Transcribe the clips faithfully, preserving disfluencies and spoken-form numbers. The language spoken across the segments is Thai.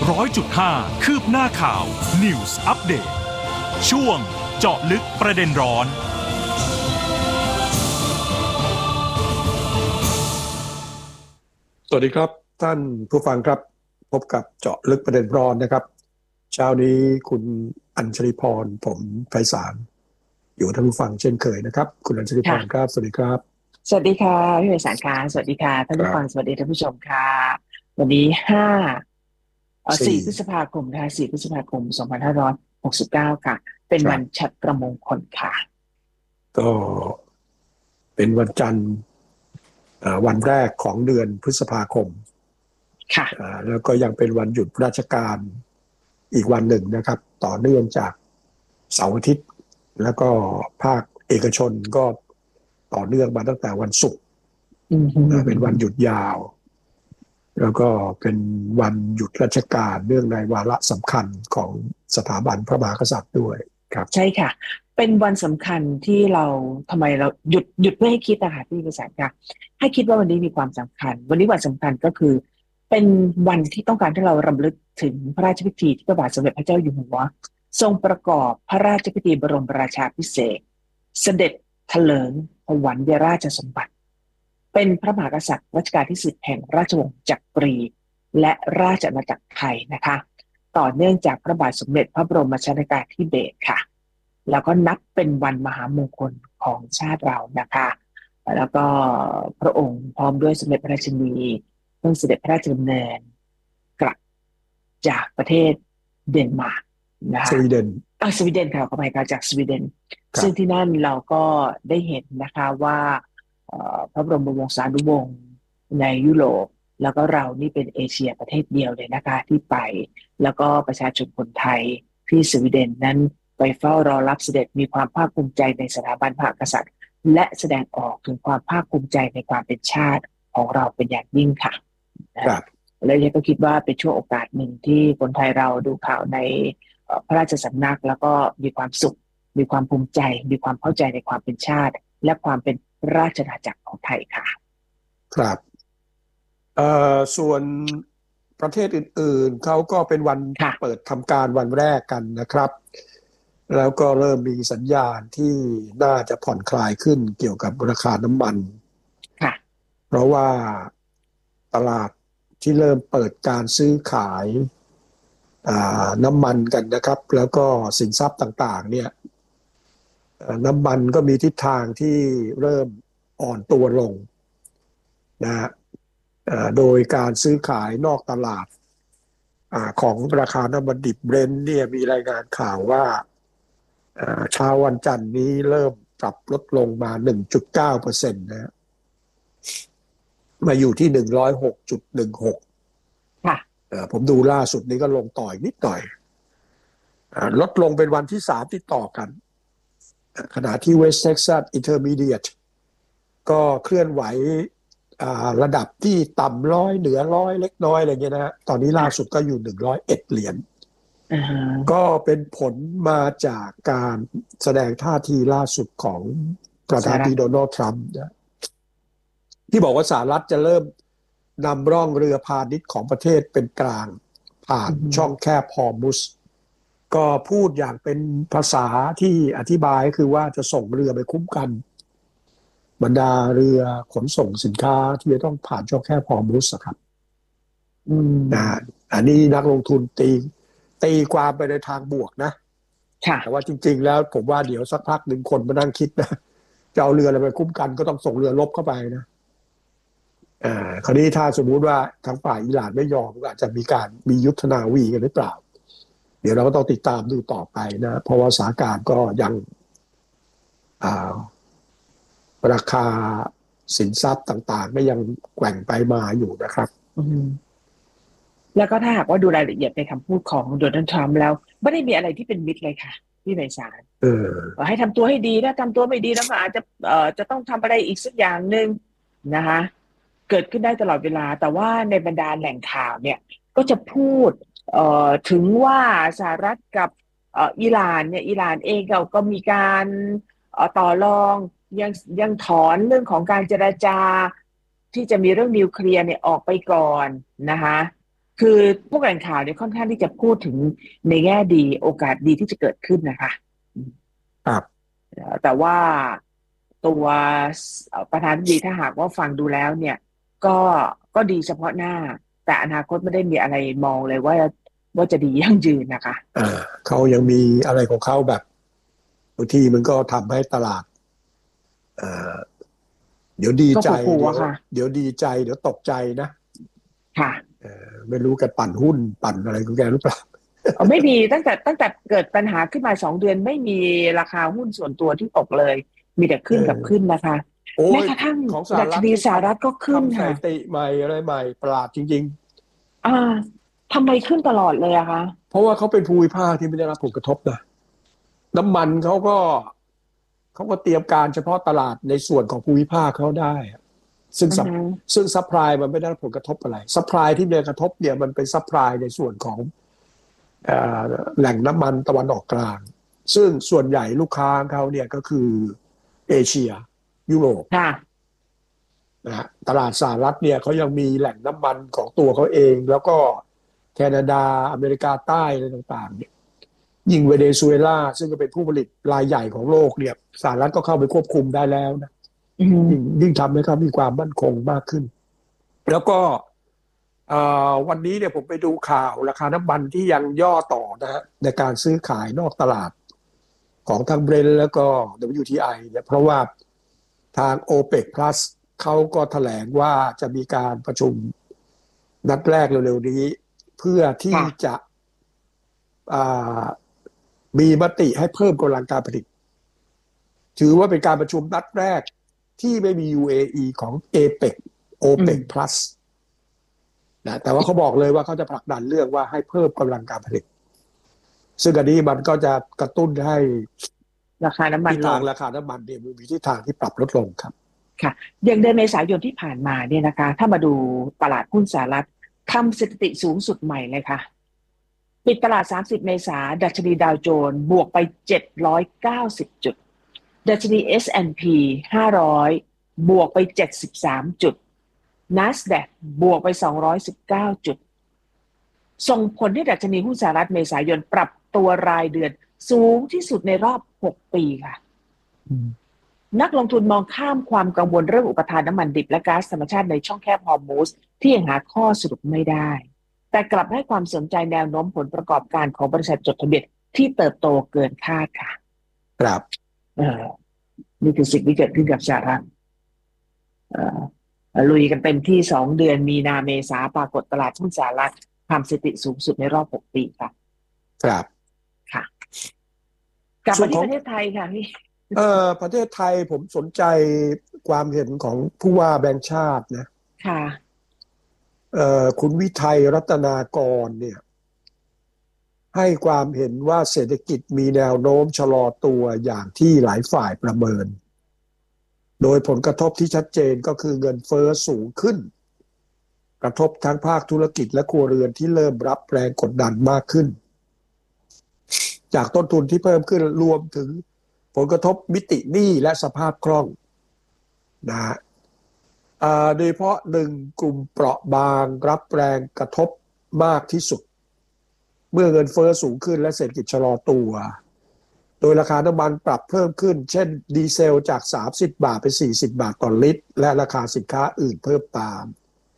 ร้อยจุดห้าคืบหน้าข่าว News Update ช่วงเจาะลึกประเด็นร้อนสวัสดีครับท่านผู้ฟังครับพบกับเจาะลึกประเด็นร้อนนะครับเช้านี้คุณอัญชลีพรผมไพศาลอยู่ท่านผู้ฟังเช่นเคยนะครับคุณอัญชลีพรครับสวัสดีครับสวัสดีค่ะพี่ไพศาลค่ะสวัสดีค่ะท่านผู้ฟังสวัสดีท่านผู้ชมค่ะวันนี้ห้าเอ่อสี่พฤษภาคมนะคะสี่พฤษภาคมสองพันห้าร้อยหกสิบเก้าค่ะเป็นวันฉัตรมงคลค่ะก็เป็นวันจันทร์วันแรกของเดือนพฤษภาคมค่ะแล้วก็ยังเป็นวันหยุดราชการอีกวันหนึ่งนะครับต่อเนื่องจากเสาร์อาทิตย์แล้วก็ภาคเอกชนก็ต่อเนื่องมาตั้งแต่วันศุกร์เป็นวันหยุดยาวแล้วก็เป็นวันหยุดราชการเนื่องในวาระสำคัญของสถาบันพระมหากษัตริย์ด้วยครับใช่ค่ะเป็นวันสำคัญที่เราทำไมเราหยุดหยุดไม่ให้คิดนะคะพี่ไพศาลค่ะให้คิดว่าวันนี้มีความสำคัญวันนี้วันสำคัญก็คือเป็นวันที่ต้องการให้เรารำลึกถึงพระราชพิธีที่พระบาทสมเด็จพระเจ้าอยู่หัวทรงประกอบพระราชพิธีบรมราชาภิเษกเสด็จเถลิงถวัลยราชสมบัติเป็นพระมหากษัตริย์รัชกาลที่สิบแห่งราชวงศ์จักรีและราชอาณาจักรไทยนะคะต่อเนื่องจากพระบาทสมเด็จพระบรมชนกาธิเบศรค่ะแล้วก็นับเป็นวันมหามงคลของชาติเรานะคะแล้วก็พระองค์พร้อมด้วยสมเด็จพระราชินีเพิ่งเสด็จพระราชดำเนินกลับจากประเทศเดนมาร์กนะคะสวีเดนอ่าสวีเดนค่ะขออภัยค่ะจากสวีเดนซึ่งที่นั่นเราก็ได้เห็นนะคะว่าพระบรมวงศานุวงศ์ในยุโรปแล้วก็เรานี่เป็นเอเชียประเทศเดียวเลยนะคะที่ไปแล้วก็ประชาชนคนไทยที่สวีเดนนั้นไปเฝ้ารอรับเสด็จมีความภาคภูมิใจในสถาบันพระมหากษัตริย์และแสดงออกถึงความภาคภูมิใจในความเป็นชาติของเราเป็นอย่างยิ่งค่ะครับแล้วยังก็คิดว่าเป็นช่วงโอกาสหนึ่งที่คนไทยเราดูข่าวในพระราชสำนักแล้วก็มีความสุขมีความภูมิใจมีความเข้าใจในความเป็นชาติและความเป็นราชอาณาจักรของไทยค่ะครับเอ่อส่วนประเทศอื่นๆเขาก็เป็นวันเปิดทำการวันแรกกันนะครับแล้วก็เริ่มมีสัญญาณที่น่าจะผ่อนคลายขึ้นเกี่ยวกับราคาน้ำมันค่ะเพราะว่าตลาดที่เริ่มเปิดการซื้อขายน้ำมันกันนะครับแล้วก็สินทรัพย์ต่างๆเนี่ยน้ำมันก็มีทิศทางที่เริ่มอ่อนตัวลงนะฮะโดยการซื้อขายนอกตลาดของราคาน้ำมันดิบเบรนท์เนี่ยมีรายงานข่าวว่าเช้าวันจันทร์นี้เริ่มปรับลดลงมา หนึ่งจุดเก้าเปอร์เซ็นต์ นะฮะมาอยู่ที่ หนึ่งร้อยหกจุดหนึ่งหกค่ะผมดูล่าสุดนี้ก็ลงต่อยนิดหน่อยลดลงเป็นวันที่สามติดต่อกันขณะที่ West Texas Intermediate ก็เคลื่อนไหวระดับที่ต่ำร้อยเหนือร้อยเล็กน้อยอะไรเงี้ยนะฮะตอนนี้ล่าสุดก็อยู่หนึ่งร้อยเอ็ดเหรียญ uh-huh. ก็เป็นผลมาจากการแสดงท่าทีล่าสุดของประธานาธิบดีโดนัลด์ทรัมป์ที่บอกว่าสหรัฐจะเริ่มนำร่องเรือพาณิชย์ของประเทศเป็นกลางผ่าน uh-huh. ช่องแคบฮอร์มุสก็พูดอย่างเป็นภาษาที่อธิบายคือว่าจะส่งเรือไปคุ้มกันบรรดาเรือขนส่งสินค้าที่จะต้องผ่านช่องแคบฮอร์มุสครับนะอันนี้นักลงทุนตีตีความไปในทางบวกนะแต่ว่าจริงๆแล้วผมว่าเดี๋ยวสักพักหนึ่งคนมานั่งคิดนะจะเอาเรืออะไรไปคุ้มกันก็ต้องส่งเรือรบเข้าไปนะอ่าคราวนี้ถ้าสมมุติว่าทางฝ่ายอิหร่านไม่ยอมก็อาจจะมีการมียุทธนาวีกันหรือเปล่าเดี๋ยวเราก็ต้องติดตามดูต่อไปนะเพราะว่าสถานการณ์ก็ยังอ่าราคาสินทรัพย์ต่างๆก็ยังแกว่งไปมาอยู่นะครับแล้วก็ถ้าหากว่าดูรายละเอียดในคำพูดของโดนัลด์ทรัมป์แล้วไม่ได้มีอะไรที่เป็นมิตรเลยค่ะที่ไพศาลเออให้ทำตัวให้ดีนะทำตัวไม่ดีแล้วก็อาจจะเอ่อจะต้องทำอะไรอีกสักอย่างนึงนะคะเกิดขึ้นได้ตลอดเวลาแต่ว่าในบรรดาแหล่งข่าวเนี่ยก็จะพูดเอ่อถึงว่าสหรัฐกับเอ่ออิหร่านเนี่ยอิหร่านเองก็ก็มีการเอ่อต่อรองยังยังถอนเรื่องของการเจรจาที่จะมีเรื่องนิวเคลียร์เนี่ยออกไปก่อนนะคะคือพวกแหล่งข่าวเนี่ยค่อนข้างที่จะพูดถึงในแง่ดีโอกาสดีที่จะเกิดขึ้นนะคะครับแต่ว่าตัวประธานาธิบดีถ้าหากว่าฟังดูแล้วเนี่ยก็ก็ดีเฉพาะหน้าแต่อนาคตไม่ได้มีอะไรมองเลยว่าว่าจะดียั่งยืนนะคะอ่าเขายังมีอะไรของเขาแบบบางทีมันก็ทำให้ตลาดอ่าเดี๋ยวดีใจเดี๋ยวเดี๋ยวดีใจเดี๋ยวตกใจนะค่ะเออไม่รู้แกปั่นหุ้นปั่นอะไรของแกหรือเปล่าอ๋อไม่มีตั้งแต่ตั้งแต่เกิดปัญหาขึ้นมาสองเดือนไม่มีราคาหุ้นส่วนตัวที่ตกเลยมีแต่ขึ้นกับขึ้นนะคะแม้กระทั่งดัชนีสหรัฐก็ขึ้นค่ะสถิติใหม่อะไรใหม่ประหลาดจริงๆอ่าทำไมขึ้นตลอดเลยอะคะเพราะว่าเขาเป็นภูมิภาคที่ไม่ได้รับผลกระทบนะน้ำมันเขาก็เขาก็เตรียมการเฉพาะตลาดในส่วนของภูมิภาคเขาได้ซึ่งซึ่งซัพพลายมันไม่ได้รับผลกระทบอะไรซัพพลายที่มีกระทบเนี่ยมันเป็นซัพพลายในส่วนของแหล่งน้ำมันตะวันออกกลางซึ่งส่วนใหญ่ลูกค้าเขาเนี่ยก็คือเอเชียยุโรปนะฮะตลาดสหรัฐเนี่ยเขายังมีแหล่งน้ำมันของตัวเขาเองแล้วก็แคนาดาอเมริกาใต้อะไรต่างๆเนี่ยยิ่งเวเนซุเอลาซึ่งก็เป็นผู้ผลิตรายใหญ่ของโลกเนี่ยสหรัฐก็เข้าไปควบคุมได้แล้วนะยิ่งยิ่งทำให้เขามีความมั่นคงมากขึ้นแล้วก็วันนี้เนี่ยผมไปดูข่าวราคาน้ำมันที่ยังย่อต่อนะฮะในการซื้อขายนอกตลาดของทางเบรนท์แล้วก็ ดับเบิลยู ที ไอ เนี่ยเพราะว่าทาง โอเปก พลัส เขาก็แถลงว่าจะมีการประชุมนัดแรกเร็วๆนี้เพื่อที่จะมีมติให้เพิ่มกำลังการผลิตถือว่าเป็นการประชุมนัดแรกที่ไม่มี ยู เอ อี ของ เอเปก โอเปก พลัส นะแต่ว่าเขาบอกเลยว่าเขาจะผลักดันเรื่องว่าให้เพิ่มกำลังการผลิตซึ่งอันนี้มันก็จะกระตุ้นให้ราคาน้ำมันทิศทางราคาน้ำมันเนี่ยมีทิศทางที่ปรับลดลงครับค่ะอย่างเดือนเมษายนที่ผ่านมาเนี่ยนะคะถ้ามาดูตลาดหุ้นสหรัฐทำสถิติสูงสุดใหม่เลยค่ะปิดตลาดสามสิบเมษายนดัชนีดาวโจนส์บวกไปเจ็ดร้อยเก้าสิบจุดดัชนี เอส แอนด์ พี ห้าร้อยบวกไปเจ็ดสิบสามจุด NASDAQ บวกไปสองร้อยสิบเก้าจุดส่งผลให้ดัชนีหุ้นสหรัฐเมษายนปรับตัวรายเดือนสูงที่สุดในรอบหกปีค่ะนักลงทุนมองข้ามความกังวลเรื่องอุปทานน้ำมันดิบและก๊าซธรรมชาติในช่องแคบฮอร์มุสที่ยังหาข้อสรุปไม่ได้แต่กลับให้ความสนใจแนวโน้มผลประกอบการของบริษัทจดทะเบียนที่เติบโตเกินคาดค่ะครับเออนี่คือสิ่งที่เกิดขึ้นกับสหรัฐเอ่อลุยกันเต็มที่สองเดือนมีนาเมษาปรากฏตลาดหุ้นสหรัฐทำสถิติสูงสุดในรอบหกปีค่ะครับค่ะกลับมาที่ประเทศไทยค่ะพี่เอ่อประเทศไทยผมสนใจความเห็นของผู้ว่าแบงก์ชาตินะค่ะเอ่อคุณวิทัยรัตนากรเนี่ยให้ความเห็นว่าเศรษฐกิจมีแนวโน้มชะลอตัวอย่างที่หลายฝ่ายประเมินโดยผลกระทบที่ชัดเจนก็คือเงินเฟ้อสูงขึ้นกระทบทั้งภาคธุรกิจและครัวเรือนที่เริ่มรับแรงกดดันมากขึ้นจากต้นทุนที่เพิ่มขึ้นรวมถึงผลกระทบมิติหนี้และสภาพคล่องนะฮะโดยเฉพาะหนึ่งกลุ่มเปราะบางรับแรงกระทบมากที่สุดเมื่อเงินเฟ้อสูงขึ้นและเศรษฐกิจชะลอตัวโดยราคาน้ำมันปรับเพิ่มขึ้นเช่นดีเซลจากสามสิบบาทเป็นสี่สิบบาทต่อลิตรและราคาสินค้าอื่นเพิ่มตาม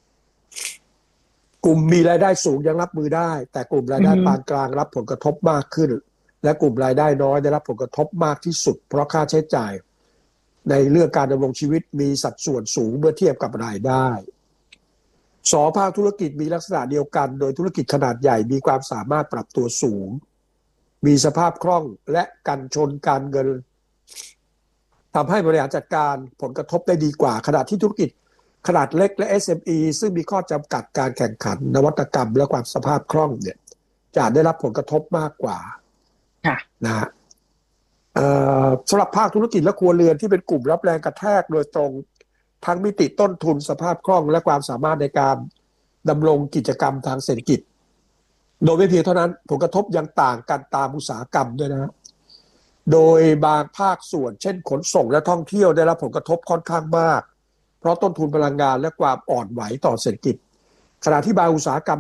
กลุ่มมีรายได้สูงยังรับมือได้แต่กลุ่มรายได้ปานกลางรับผลกระทบมากขึ้นและกลุ่มรายได้น้อยได้รับผลกระทบมากที่สุดเพราะค่าใช้จ่ายในเรื่องการดำรงชีวิตมีสัดส่วนสูงเมื่อเทียบกับรายได้สองภาคธุรกิจมีลักษณะเดียวกันโดยธุรกิจขนาดใหญ่มีความสามารถปรับตัวสูงมีสภาพคล่องและกันชนการเงินทำให้บริหารจัดการผลกระทบได้ดีกว่าขณะที่ธุรกิจขนาดเล็กและ เอส เอ็ม อี ซึ่งมีข้อจำกัดการแข่งขันนวัตกรรมและความสภาพคล่องเนี่ยจะได้รับผลกระทบมากกว่านะฮะสำหรับภาคธุรกิจและครัวเรือนที่เป็นกลุ่มรับแรงกระแทกโดยตรงทั้งมิติต้นทุนสภาพคล่องและความสามารถในการดำรงกิจกรรมทางเศรษฐกิจโดยไม่เพียงเท่านั้นผลกระทบยังต่างกันตามอุตสาหกรรมด้วยนะโดยบางภาคส่วนเช่นขนส่งและท่องเที่ยวได้รับผลกระทบค่อนข้างมากเพราะต้นทุนพลังงานและความอ่อนไหวต่อเศรษฐกิจขณะที่บางอุตสาหกรรมได้รับ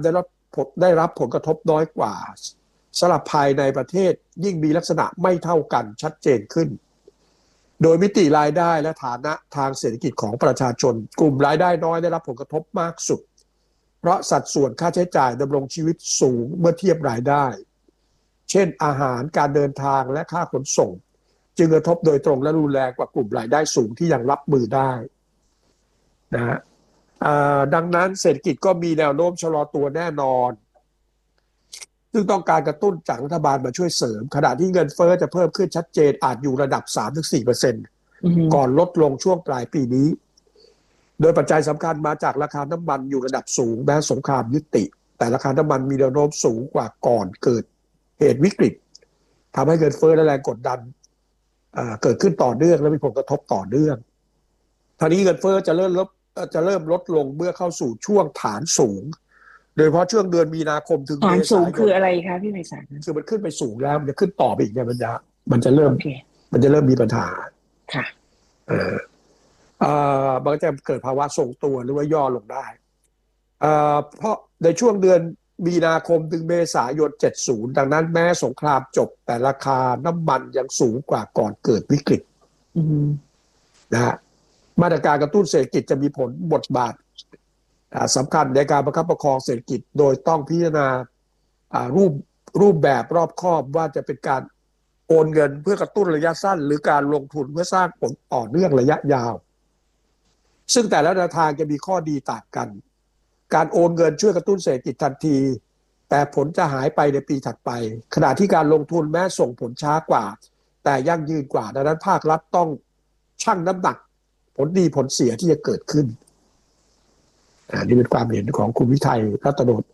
ได้รับผลกระทบน้อยกว่าสำหรับภายในประเทศยิ่งมีลักษณะไม่เท่ากันชัดเจนขึ้นโดยมิติรายได้และฐานะทางเศรษฐกิจของประชาชนกลุ่มรายได้น้อยได้รับผลกระทบมากสุดเพราะสัดส่วนค่าใช้จ่ายดำรงชีวิตสูงเมื่อเทียบรายได้เช่นอาหารการเดินทางและค่าขนส่งจึงกระทบโดยตรงและรุนแรงกว่ากลุ่มรายได้สูงที่ยังรับมือได้นะฮะดังนั้นเศรษฐกิจก็มีแนวโน้มชะลอตัวแน่นอนซึ่งต้องการกระตุ้นจากรัฐบาลมาช่วยเสริมขณะที่เงินเฟ้อจะเพิ่มขึ้นชัดเจนอาจอยู่ระดับ สามถึงสี่เปอร์เซ็นต์ ก่อนลดลงช่วงปลายปีนี้โดยปัจจัยสำคัญมาจากราคาน้ำมันอยู่ระดับสูงแม้สงครามยุติแต่ราคาน้ำมันมีแนวโน้มสูงกว่าก่อนเกิดเหตุวิกฤตทำให้เงินเฟ้อและแรงกดดันเกิดขึ้นต่อเนื่องและมีผลกระทบต่อเนื่องทีนี้เงินเฟ้อจะเริ่มลดจะเริ่มลดลงเมื่อเข้าสู่ช่วงฐานสูงโดยเฉพาะช่วงเดือนมีนาคมถึงเมษายนฐานสูงคืออะไรคะพี่ไพศาลคือมันขึ้นไปสูงแล้วมันจะขึ้นต่อไปอีกเนี่ยมันจะมันจะเริ่ม okay. มันจะเริ่มมีปัญหาค่ะเออเอ่อมันจะเกิดภาวะทรงตัวหรือว่าย่อลงได้เอ่อเพราะในช่วงเดือนมีนาคมถึงเมษายนเจ็ดสิบดังนั้นแม้สงครามจบแต่ราคาน้ำมันยังสูงกว่าก่อนเกิดวิกฤตนะฮะมาตรการกระตุ้นเศรษฐกิจจะมีผลบทบาทสำคัญในการประคับประคองเศรษฐกิจโดยต้องพิจารณารูปรูปแบบรอบคอบว่าจะเป็นการโอนเงินเพื่อกระตุ้นระยะสั้นหรือการลงทุนเพื่อสร้างผลต่อเนื่องระยะยาวซึ่งแต่ละแนวทางจะมีข้อดีต่างกันการโอนเงินช่วยกระตุ้นเศรษฐกิจทันทีแต่ผลจะหายไปในปีถัดไปขณะที่การลงทุนแม้ส่งผลช้ากว่าแต่ยั่งยืนกว่าดังนั้นภาครัฐต้องชั่งน้ำหนักผลดีผลเสียที่จะเกิดขึ้นนี่เป็นความเห็นของคุณวิทัยรัตนนท์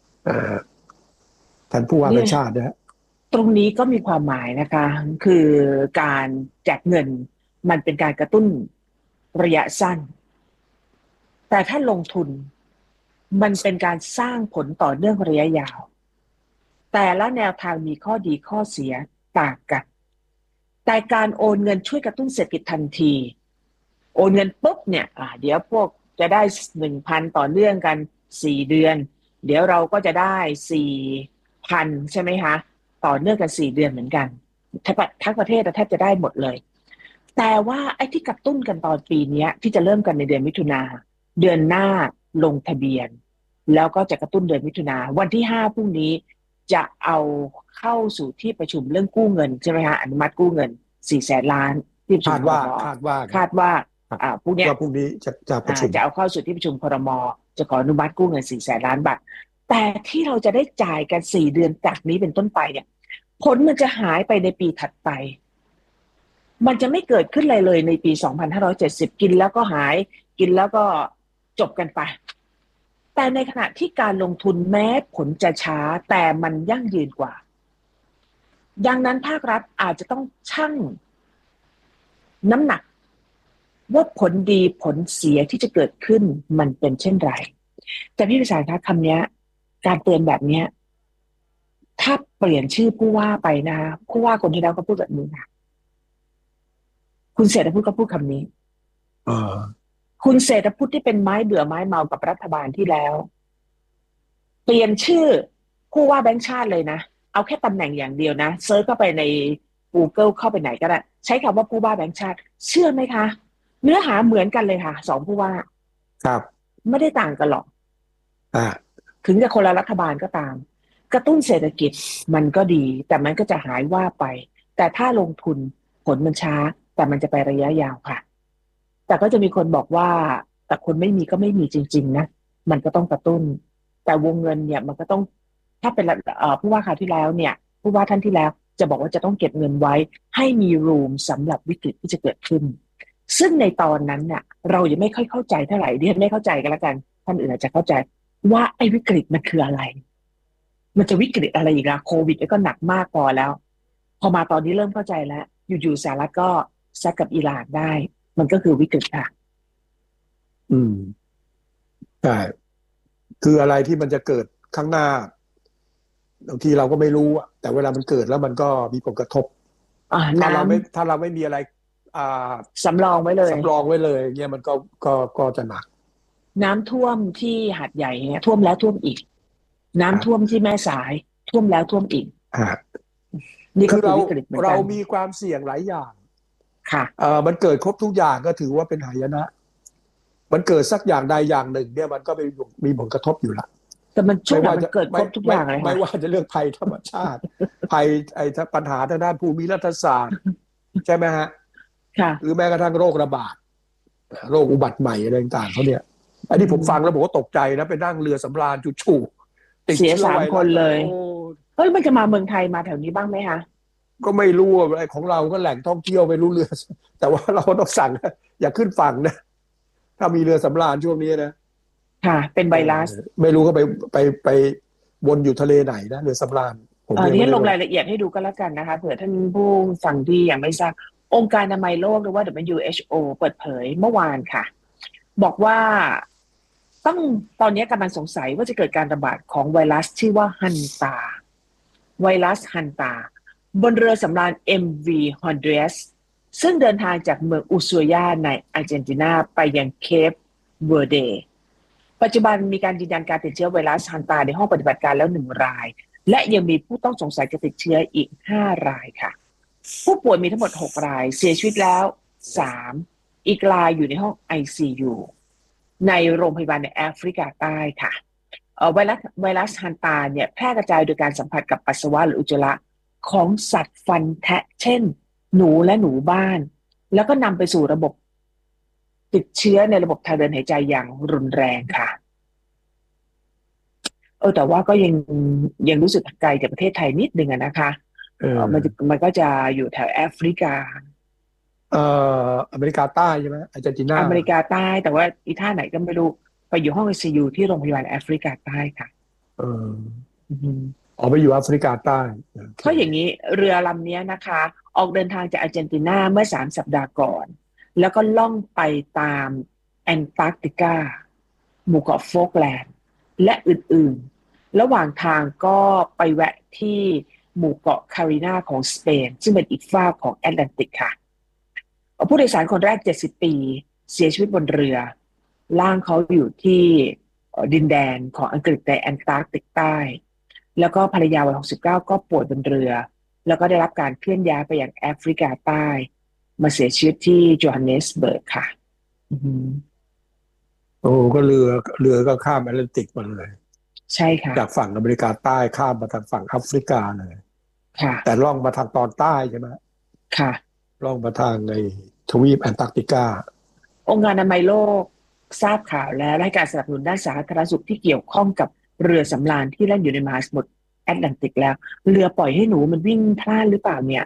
ท่านผู้ว่าราชการนะตรงนี้ก็มีความหมายนะคะคือการแจกเงินมันเป็นการกระตุ้นระยะสั้นแต่ถ้าลงทุนมันเป็นการสร้างผลต่อเนื่องระยะยาวแต่ละแนวทางมีข้อดีข้อเสียต่างกันแต่การโอนเงินช่วยกระตุ้นเศรษฐกิจทันทีโอนเงินปุ๊บเนี่ยอ่าเดี๋ยวพวกจะได้ หนึ่งพัน ต่อเนื่องกันสี่เดือนเดี๋ยวเราก็จะได้ สี่พัน ใช่ไหมคะต่อเนื่องกันสี่เดือนเหมือนกันทั้งประเทศแทบจะได้หมดเลยแต่ว่าไอ้ที่กระตุ้นกันตอนปีนี้ที่จะเริ่มกันในเดือนมิถุนาเดือนหน้าลงทะเบียนแล้วก็จะกระตุ้นเดือนมิถุนาวันที่ห้าพรุ่งนี้จะเอาเข้าสู่ที่ประชุมเรื่องกู้เงินใช่ไหมคะอนุมัติกู้เงินสี่แสนล้านที่ประชุมคาดว่าคาดว่าคาดว่าอ่าพรุ่งนี้พรุ่งนี้จะจะประชุมจะเอาเข้าสู่ที่ประชุมครม.จะขออนุมัติกู้เงินสี่แสนล้านบาทแต่ที่เราจะได้จ่ายกันสี่เดือนจากนี้เป็นต้นไปเนี่ยผลมันจะหายไปในปีถัดไปมันจะไม่เกิดขึ้นเลยเลยในปีสองพันห้าร้อยเจ็ดสิบกินแล้วก็หายกินแล้วก็จบกันไปแต่ในขณะที่การลงทุนแม้ผลจะช้าแต่มันยั่งยืนกว่าดังนั้นภาครัฐอาจจะต้องชั่งน้ำหนักว่าผลดีผลเสียที่จะเกิดขึ้นมันเป็นเช่นไรแต่พี่ประสานคะคำนี้การเตือนแบบนี้ถ้าเปลี่ยนชื่อผู้ว่าไปนะผู้ว่าคนที่แล้วก็พูดแบบนี้นะคุณเศรษฐพุทธก็พูดคำนี้เออคุณเศรษฐพุทธที่เป็นไม้เบื่อไม้เมากับรัฐบาลที่แล้วเปลี่ยนชื่อผู้ว่าแบงค์ชาติเลยนะเอาแค่ตำแหน่งอย่างเดียวนะเซิร์ชเข้าไปใน Google เข้าไปไหนก็ได้ใช้คำว่าผู้ว่าแบงค์ชาติเชื่อไหมคะเนื้อหาเหมือนกันเลยค่ะสองผู้ว่าครับไม่ได้ต่างกันหรอกอ่าถึงจะคนละรัฐบาลก็ตามกระตุ้นเศรษฐกิจมันก็ดีแต่มันก็จะหายว่าไปแต่ถ้าลงทุนผลมันช้าแต่มันจะไประยะยาวค่ะแต่ก็จะมีคนบอกว่าแต่คนไม่มีก็ไม่มีจริงๆนะมันก็ต้องกระตุ้นแต่วงเงินเนี่ยมันก็ต้องถ้าเป็นผู้ว่าคราวที่แล้วเนี่ยผู้ว่าท่านที่แล้วจะบอกว่าจะต้องเก็บเงินไว้ให้มีรูมสำหรับวิกฤตที่จะเกิดขึ้นซึ่งในตอนนั้นเนี่ยเรายังไม่ค่อยเข้าใจเท่าไหร่เรียนไม่เข้าใจกันแล้วกันท่านอื่นอาจจะเข้าใจว่าไอ้วิกฤตมันคืออะไรมันจะวิกฤตอะไรอีกล่ะโควิดก็หนักมากพอแล้วพอมาตอนนี้เริ่มเข้าใจแล้วอยู่ๆสหรัฐก็ซัดกับอิหร่านได้มันก็คือวิกฤตค่ะอืมใช่คืออะไรที่มันจะเกิดข้างหน้าบางทีเราก็ไม่รู้อะแต่เวลามันเกิดแล้วมันก็มีผลกระทบถ้าเราไม่ถ้าเราไม่มีอะไรอ่าสำรองไว้เลยสำรองไว้เลยเนี่ยมันก็ก็ก็จะหนักน้ำท่วมที่หาดใหญ่เนี่ยท่วมแล้วท่วมอีกน้ำท่วมที่แม่สายท่วมแล้วท่วมอีกนี่ก็คือวิกฤตเหมือนกันเรามีความเสี่ยงหลายอย่างค่ะเอ่อมันเกิดครบทุกอย่างก็ถือว่าเป็นหายนะมันเกิดสักอย่างใดอย่างหนึ่งเนี่ยมันก็มีผลกระทบอยู่ละแต่มันช่วงมันเกิดครบทุกอย่างเลยไม่ว่าจะเรื่องภัยธรรมชาติภัยไอ้ปัญหาทางด้านภูมิรัฐศาสตร์ใช่ไหมฮะค่ะหรือแม้กระทั่งโรคระบาดโรคอุบัติใหม่อะไรต่างๆเขาเนี่ยอันนี้ผมฟังแล้วผมก็ตกใจนะไปนั่งเรือสำราญจู่ๆเสียสามคนเลยเฮ้ยมันจะมาเมืองไทยมาแถวนี้บ้างไหมคะก็ไม่รู้อะไรของเราก็แหล่งท่องเที่ยวไม่รู้เรือแต่ว่าเราต้องสั่งอย่าขึ้นฝั่งนะถ้ามีเรือสำราญช่วงนี้นะค่ะเป็นไวรัสไม่รู้ก็ไปไปไปวนอยู่ทะเลไหนนะเรือสำราญผมนี่ลงรายละเอียดให้ดูก็แล้วกันนะคะเผื่อท่านผู้ฟังที่ยังไม่ทราบองค์การอนามัยโลกหรือว่า ดับเบิลยู เอช โอ เปิดเผยเมื่อวานค่ะบอกว่าต้องตอนนี้กำลังสงสัยว่าจะเกิดการระบาดของไวรัสชื่อว่าฮันตาไวรัสฮันตาบนเรือสำราญ เอ็ม วี Honduras ซึ่งเดินทางจากเมืองอุซัวยาในอาร์เจนตินาไปยังเคปเวอร์เดปัจจุบันมีการยืนยันการติดเชื้อไวรัสฮันตาในห้องปฏิบัติการแล้วหนึ่งรายและยังมีผู้ต้องสงสัยจะติดเชื้ออีกห้ารายค่ะผู้ป่วยมีทั้งหมดหกรายเสียชีวิตแล้วสามอีกรายอยู่ในห้อง ไอ ซี ยู ในโรงพยาบาลในแอฟริกาใต้ค่ะไวรัสไวรัสฮันตาเนี่ยแพร่กระจายโดยการสัมผัสกับปัสสาวะหรืออุจจาระของสัตว์ฟันแทะเช่นหนูและหนูบ้านแล้วก็นำไปสู่ระบบติดเชื้อในระบบทางเดินหายใจอย่างรุนแรงค่ะเออแต่ว่าก็ยังยังรู้สึกไกลจากประเทศไทยนิดนึงนะคะเออมันมันก็จะอยู่แถวแอฟริกาเอ่ออเมริกาใต้ใช่ไหมอาร์เจนตินาอเมริกาใต้แต่ว่าอีท่าไหนก็ไม่รู้ไปอยู่ห้อง ไอ ซี ยู ที่โรงพยาบาลแอฟริกาใต้ค่ะเอออ๋อไปอยู่แอฟริกาใต้เพราะอย่างนี้เรือลำนี้นะคะออกเดินทางจากอาร์เจนตินาเมื่อสามสัปดาห์ก่อนแล้วก็ล่องไปตามแอนตาร์กติกาหมู่เกาะโฟกแลนด์และอื่นๆระหว่างทางก็ไปแวะที่หมู่เกาะคารินาของสเปนซึ่งเป็นอีกฝากของแอตแลนติกค่ะผู้โดยสารคนแรกเจ็ดสิบปีเสียชีวิตบนเรือร่างเขาอยู่ที่ดินแดนของอังกฤษในแอนตาร์กติกใต้แล้วก็ภรรยาวัยหกสิบเก้าก็ป่วยบนเรือแล้วก็ได้รับการเคลื่อนย้ายไปยังแอฟริกาใต้มาเสียชีวิตที่โจฮันเนสเบิร์กค่ะโอ้ก็เรือเรือก็ข้ามแอตแลนติกมาเลยใช่ค่ะจากฝั่งอเมริกาใต้ข้ามมาทางฝั่งแอฟริกาเลยค่ะแต่ล่องมาทางตอนใต้ใช่ไหมค่ะล่องมาทางในทวีปแอนตาร์กติกาองค์การอนามัยโลกทราบข่าวแล้วให้การสนับสนุนด้านสาธารณสุขที่เกี่ยวข้องกับเรือสำราญที่แล่นอยู่ในมหาสมุทรแอตแลนติกแล้วเรือปล่อยให้หนูมันวิ่งพลาดหรือเปล่าเนี่ย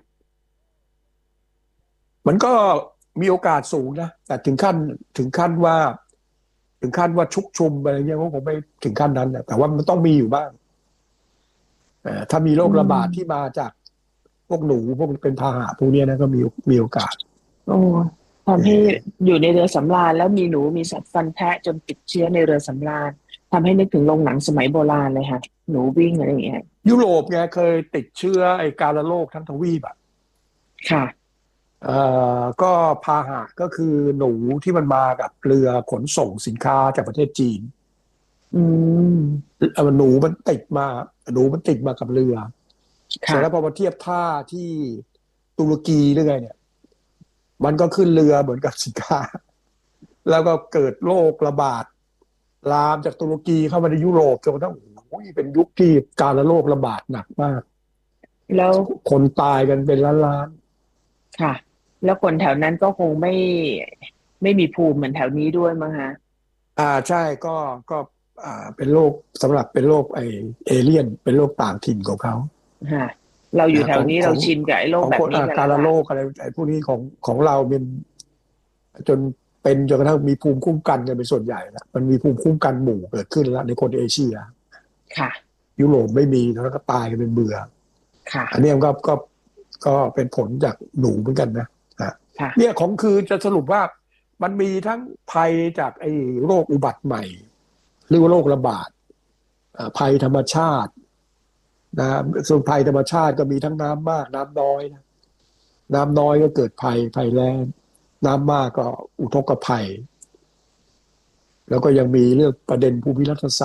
มันก็มีโอกาสสูงนะแต่ถึงขั้นถึงขั้นว่าถึงขั้นว่าชุกชุมอะไรเงี้ยผมไม่ถึงขั้นนั้นนะแต่ว่ามันต้องมีอยู่บ้างถ้ามีโรคระบาดที่มาจากพวกหนูพวกเป็นพาหะพวกนี้นะก็มีมีโอกาสโอ้ทำให้อยู่ในเรือสำราญแล้วมีหนูมีสัตว์ฟันแทะจนติดเชื้อในเรือสำราญทำให้นึกถึงโรงหนังสมัยโบราณเลยค่ะหนูวิ่งอะไรอย่างเงี้ยยุโรปไงเคยติดเชื้อไอ้กาฬโรคทั้งทวีปอ่ะค่ะเอ่อก็พาหะก็คือหนูที่มันมากับเรือขนส่งสินค้าจากประเทศจีนอืมหนูมันติดมาหนูมันติดมากับเรือเสร็จแล้วพอมาเทียบท่าที่ตุรกีหรือไงเนี่ยมันก็ขึ้นเรือเหมือนกับสินค้าแล้วก็เกิดโรคระบาดลามจากตุรกีเข้ามาในยุโรปจนกระทั่งโอ้ยเป็นยุคที่การระโรคระบาดหนักมากแล้วคนตายกันเป็นล้านๆค่ะแล้วคนแถวนั้นก็คงไม่ไม่มีภูมิเหมือนแถวนี้ด้วยมั้งฮะอ่าใช่ก็ก็อ่าเป็นโรคสำหรับเป็นโรคไอเอเลี่ยนเป็นโรคต่างถิ่นของเขาฮะเราอยู่แถวนี้เราชินกับไอ้โรคแบบนี้การระโรคอะไรไอ้พวกนี้ของของเราเป็นจนเป็นจนกระทั่งมีภูมิคุ้มกันกันเป็นส่วนใหญ่แล้วมันมีภูมิคุ้มกันหมู่เกิดขึ้นแล้วในคนเอเชียค่ะยุโรปไม่มีแล้วก็ตายกันเป็นเบื่อค่ะอันนี้ก็ก็ก็เป็นผลจากหนูเหมือนกันนะเนี่ยของคือจะสรุปว่ามันมีทั้งภัยจากไอ้โรคอุบัติใหม่หรือว่าโรคระบาดภัยธรรมชาตินะส่วนภัยธรรมชาติก็มีทั้งน้ำมากน้ำน้อยนะน้ำน้อยก็เกิดภัยภัยแล้งน้ำมากก็อุทกภัยแล้วก็ยังมีเรื่องประเด็นภูมิรัฐศาสตร์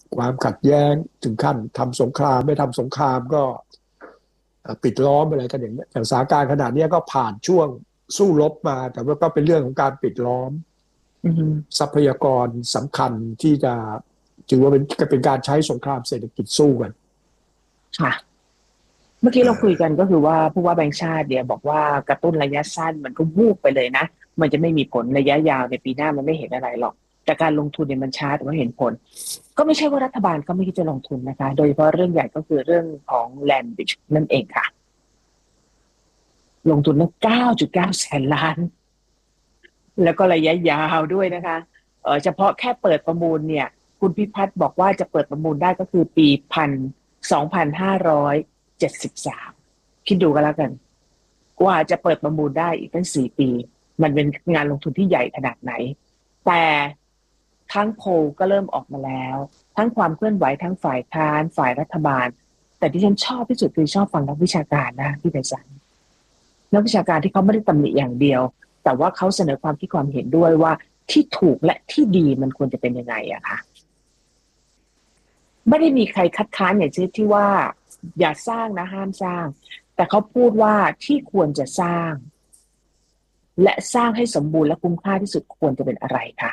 ความขัดแย้งถึงขั้นทำสงครามไม่ทำสงครามก็ปิดล้อมอะไรกันอย่างนี้อย่างสถานการณ์ขนาดนี้ก็ผ่านช่วงสู้รบมาแต่ว่าก็เป็นเรื่องของการปิดล้อมทรัพยากรสำคัญที่จะถือว่าเป็นเป็นการใช้สงครามเศรษฐกิจสู้กันค่ะเมื่อกี้เราคุยกันก็คือว่าผู้ว่าแบงก์ชาติเดี๋ยวบอกว่ากระตุ้นระยะสั้นมันก็วูบไปเลยนะมันจะไม่มีผลระยะยาวในปีหน้ามันไม่เห็นอะไรหรอกแต่การลงทุนเนี่ยมันช้าแต่ว่าเห็นผลก็ไม่ใช่ว่ารัฐบาลก็ไม่คิดจะลงทุนนะคะโดยเฉพาะเรื่องใหญ่ก็คือเรื่องของ Land Bridge นั่นเองค่ะลงทุนตั้ง เก้าจุดเก้า แสนล้านแล้วก็ระยะยาวด้วยนะคะเออเฉพาะแค่เปิดประมูลเนี่ยคุณพิพัฒน์บอกว่าจะเปิดประมูลได้ก็คือปีพันสองพันห้าร้อยเจ็ดสิบสามคิดดูกันแล้วกันกว่าจะเปิดประมูลได้อีกตั้งสี่ปีมันเป็นงานลงทุนที่ใหญ่ขนาดไหนแต่ทั้งโพลก็เริ่มออกมาแล้วทั้งความเคลื่อนไหวทั้งฝ่ายค้านฝ่ายรัฐบาลแต่ที่ฉันชอบที่สุดคือชอบฟังนักวิชาการนะพี่ไพศาลนักวิชาการที่เขาไม่ได้ตำหนิอย่างเดียวแต่ว่าเขาเสนอความคิดความเห็นด้วยว่าที่ถูกและที่ดีมันควรจะเป็นยังไงอะค่ะไม่ได้มีใครคัดค้านอย่างเช่นที่ว่าอย่าสร้างนะห้ามสร้างแต่เขาพูดว่าที่ควรจะสร้างและสร้างให้สมบูรณ์และคุ้มค่าที่สุดควรจะเป็นอะไรคะ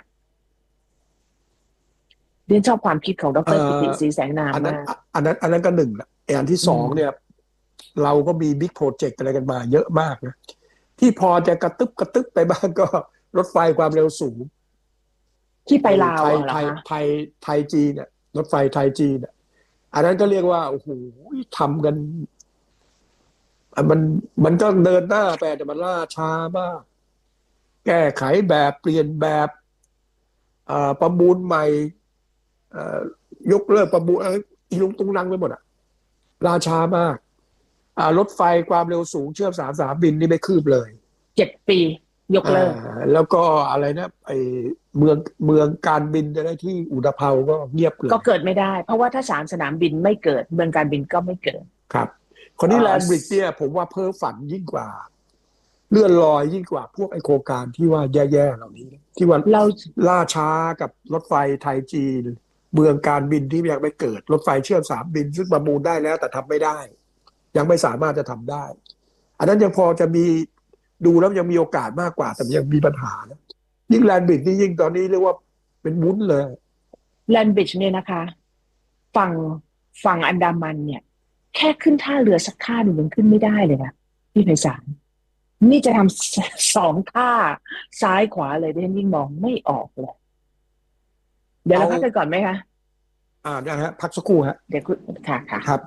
เรียนชอบความคิดของดร.กิติศรีแสงนามมากอันนั้นอันนั้นก็หนึ่งละอันที่สองเนี่ยเราก็มีบิ๊กโปรเจกต์อะไรกันมาเยอะมากนะที่พอจะกระตึบกระตึบไปบ้างก็รถไฟความเร็วสูงที่ไปลาวไทยไทยไทยไทยจีนเนี่ยรถไฟไทยจีนเนี่ยอันนั้นก็เรียกว่าโอ้โหทำกันมันมันก็เดินหน้าไปแต่มันล่าช้ามากแก้ไขแบบเปลี่ยนแบบประมูลใหม่ยกเลิกประมูลอีลุงตุงนังไปหมดอ่ะราช้ามากรถไฟความเร็วสูงเชื่อมสามสามบินนี่ไม่คืบเลยเจ็ดปียกเลิกแล้วก็อะไรนะไอเมืองเมืองการบินอะไรที่อุตภาวก็เงียบเลยก็เกิดไม่ได้เพราะว่าถ้าสามสนามบินไม่เกิดเมืองการบินก็ไม่เกิดครับคนที่แลนด์บริดจ์เนี่ยผมว่าเพ้อฝันยิ่งกว่าเลื่อนลอยยิ่งกว่าพวกไอโครงการที่ว่าแย่ๆเหล่านี้ที่ว่าเราล่าช้ากับรถไฟไทยจีนเมืองการบินที่ยังไม่เกิดรถไฟเชื่อมสามบินซึ่งประมูลได้แล้วแต่ทำไม่ได้ยังไม่สามารถจะทำได้อันนั้นยังพอจะมีดูแล้วยังมีโอกาสมากกว่าแต่ยังมีปัญหานะยิ่งแลนด์บริดจ์นี่ยิ่งตอนนี้เรียกว่าเป็นวุ้นเลยแลนด์บริดจ์เนี่ยนะคะฝั่งฝั่งอันดามันเนี่ยแค่ขึ้นท่าเรือสักท่าหนึ่งยังขึ้นไม่ได้เลยนะพี่ไพศาลนี่จะทำสองท่าซ้ายขวาเลยดิฉันยิ่งมองไม่ออกเลยเดี๋ยวเราพักกันก่อนไหมคะอ่าได้ฮะพักสักครู่ฮะเดี๋ยวคุณค่ะค่ะครับ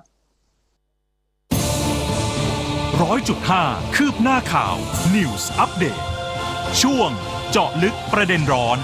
ร้อยจุดห้าคืบหน้าข่าว News Update ช่วงเจาะลึกประเด็นร้อน